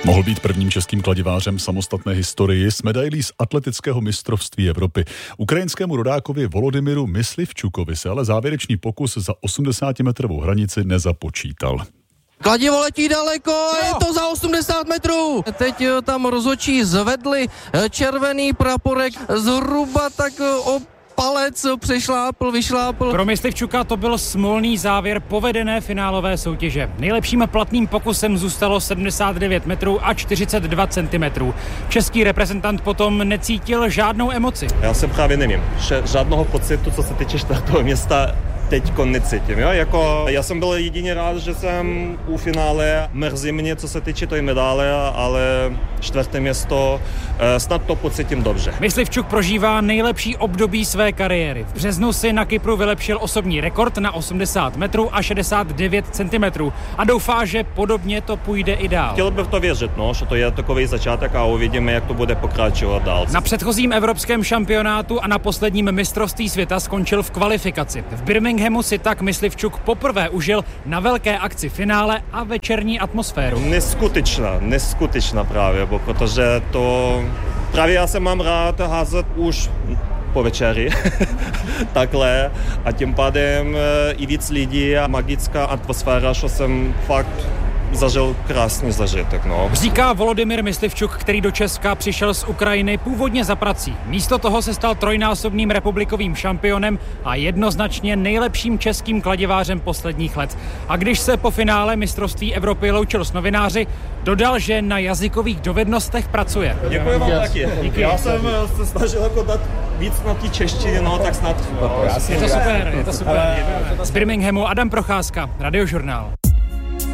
Mohl být prvním českým kladivářem samostatné historii s medailí z atletického mistrovství Evropy. Ukrajinskému rodákovi Volodymyru Myslivčukovi se ale závěrečný pokus za 80-metrovou hranici nezapočítal. Kladivo letí daleko, je to za 80 metrů. Teď tam rozhodčí zvedli červený praporek zhruba tak o palec vyšlápl. Pro Myslivčuka to byl smolný závěr povedené finálové soutěže. Nejlepším platným pokusem zůstalo 79 metrů a 42 cm. Český reprezentant potom necítil žádnou emoci. Já se právě nevím, žádného pocitu, co se týče čtvrtého města, teďko necítím. Jo? Já jsem byl jedině rád, že jsem u finále, mrzí mě, co se týče té medaile, ale čtvrté město, snad to pocítím dobře. Myslivčuk prožívá nejlepší období své kariéry. V březnu si na Kypru vylepšil osobní rekord na 80 metrů a 69 cm a doufá, že podobně to půjde i dál. Chtěl bych to věřit, že to je takový začátek a uvidíme, jak to bude pokračovat dál. Na předchozím evropském šampionátu a na posledním mistrovství světa skončil v kvalifikaci. V Birminghamu si tak Myslivčuk poprvé užil na velké akci finále a večerní atmosféru. Neskutečná právě, protože to právě já se mám rád házet už po večeri, takhle, a tím pádem i víc lidí a magická atmosféra, že jsem fakt zažil krásný zažitek. Říká Volodymyr Myslivčuk, který do Česka přišel z Ukrajiny původně za prací. Místo toho se stal trojnásobným republikovým šampionem a jednoznačně nejlepším českým kladivářem posledních let. A když se po finále mistrovství Evropy loučil s novináři, dodal, že na jazykových dovednostech pracuje. Děkuji vám taky. Díky. Já jsem se snažil dát víc na té češtině, tak snad. Je to super. Z Birminghamu Adam Procházka, Radiožurnál.